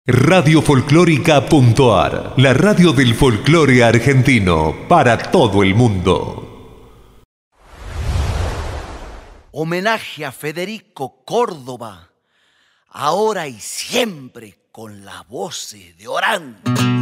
Radiofolclórica.ar, la radio del folclore argentino para todo el mundo. Homenaje a Federico Córdoba, ahora y siempre con las voces de Orán.